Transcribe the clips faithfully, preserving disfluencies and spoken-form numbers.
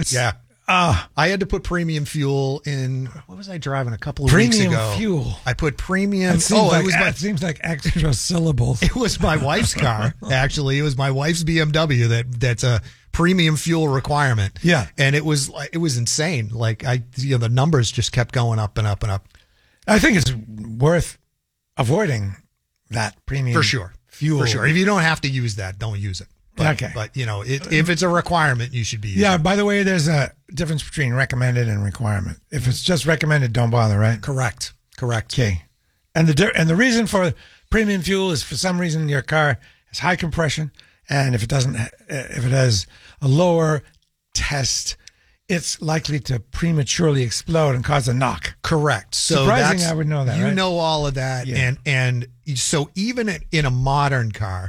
It's, Yeah. Uh, I had to put premium fuel in. What was I driving a couple of weeks premium ago? fuel. I put premium. It seems, oh, like, it was my. it seems like extra syllables. It was my wife's car. Actually, it was my wife's B M W. That that's a premium fuel requirement. Yeah, and it was like it was insane. Like I, you know, the numbers just kept going up and up and up. I think it's worth avoiding that premium for sure. Fuel For sure. If you don't have to use that, don't use it. But, okay. But, you know, it, if it's a requirement, you should be using Yeah, it. by the way, there's a difference between recommended and requirement. If it's just recommended, don't bother, right? Correct. Correct. Okay. And the and the reason for premium fuel is for some reason your car has high compression, and if it doesn't, if it has a lower test, it's likely to prematurely explode and cause a knock. Correct. So Surprising, that's, I would know that. You right? know all of that, Yeah. and and so even in a modern car,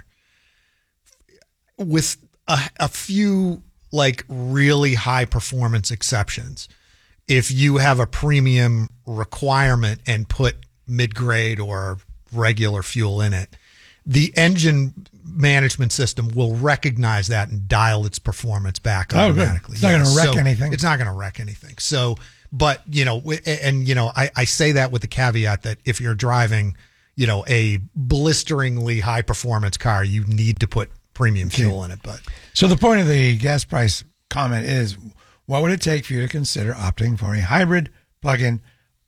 with a, a few like really high performance exceptions, if you have a premium requirement and put mid grade or regular fuel in it, the engine management system will recognize that and dial its performance back Oh, good. automatically. It's not Yeah, going to wreck so anything. It's not going to wreck anything. So, but you know, and you know, I, I say that with the caveat that if you're driving, you know, a blisteringly high performance car, you need to put premium fuel in it. But so the point of the gas price comment is, what would it take for you to consider opting for a hybrid, plug-in,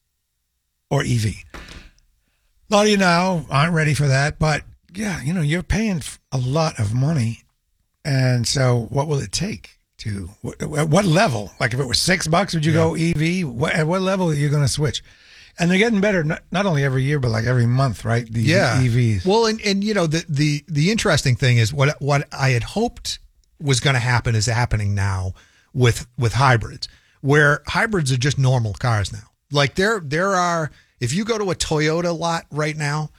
or E V? A lot of you now aren't ready for that, but yeah, you know, you're paying a lot of money. And so what will it take to, at what level? Like if it was six bucks, would you Yeah. go E V? What, at what level are you going to switch? And they're getting better, not, not only every year, but like every month, right? These yeah. E Vs. Well, and, and you know, the, the, the interesting thing is what, what I had hoped was going to happen is happening now with, with hybrids, where hybrids are just normal cars now. Like there, there are, if you go to a Toyota lot right now,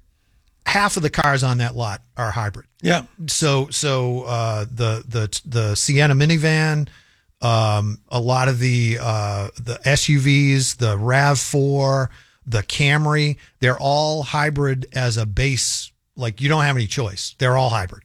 half of the cars on that lot are hybrid. Yeah. So, so, uh, the, the, the Sienna minivan, um, a lot of the, uh, the S U Vs, the RAV four, the Camry, they're all hybrid as a base. Like you don't have any choice. They're all hybrid.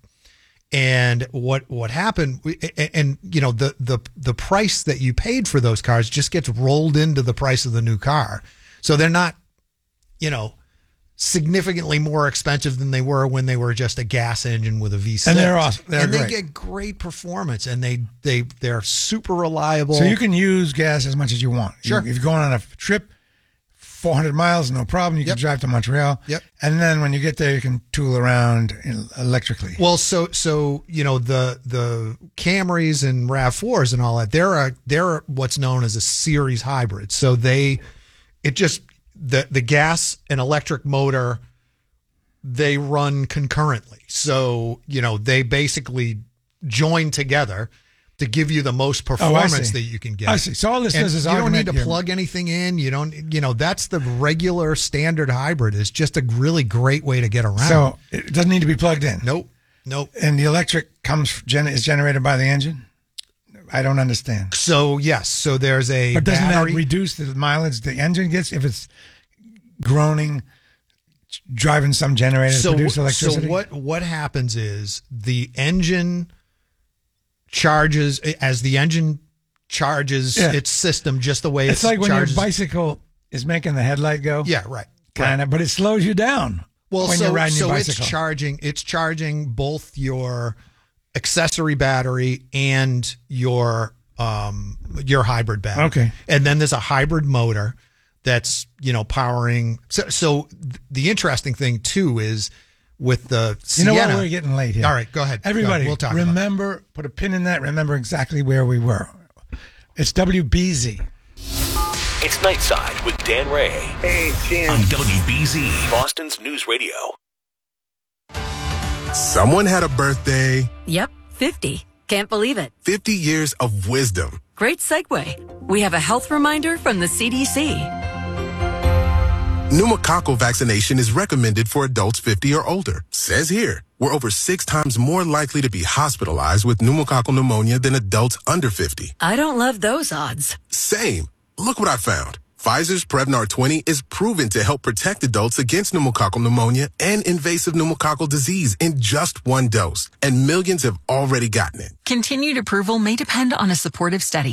And what, what happened, and, and you know, the, the, the price that you paid for those cars just gets rolled into the price of the new car. So they're not, you know, significantly more expensive than they were when they were just a gas engine with a V six. And they're awesome. They're and great. they get great performance, and they they they're super reliable. So you can use gas as much as you want. Sure. You, if you're going on a trip, four hundred miles, no problem. You Yep. can drive to Montreal. Yep. And then when you get there, you can tool around electrically. Well, so so you know the the Camrys and RAV fours and all that. They're a they're what's known as a series hybrid. So they it just the the gas and electric motor, they run concurrently. So, you know, they basically join together to give you the most performance that you can get. I see. So all this And does is you don't need augment to your- plug anything in. You don't, you know, that's the regular standard hybrid. Is just a really great way to get around. So it doesn't need to be plugged in. Nope. Nope. And the electric comes gen- is generated by the engine. I don't understand. So yes, so there's a But doesn't battery. that reduce the mileage the engine gets if it's groaning, driving some generator to produce electricity? So what what happens is the engine charges as the engine charges Yeah. its system just the way It's it's like when charges. your bicycle is making the headlight go. Yeah, right. Kind of, but it slows you down. Well, when so, you're riding so your it's bicycle. charging it's charging both your accessory battery and your um your hybrid battery. Okay. And then there's a hybrid motor that's, you know, powering. So, so the interesting thing too is with the You Sienna. know what? We're getting late here. All right, go ahead. Everybody, Go, we'll talk about it. remember, put a pin in that. Remember exactly where we were. It's W B Z. It's Nightside with Dan Ray. Hey, Jim. On W B Z, Boston's News Radio. Someone had a birthday. Yep, fifty. Can't believe it. fifty years of wisdom. Great segue. We have a health reminder from the C D C. Pneumococcal vaccination is recommended for adults fifty or older. Says here, we're over six times more likely to be hospitalized with pneumococcal pneumonia than adults under fifty. I don't love those odds. Same. Look what I found. Pfizer's Prevnar twenty is proven to help protect adults against pneumococcal pneumonia and invasive pneumococcal disease in just one dose. And millions have already gotten it. Continued approval may depend on a supportive study.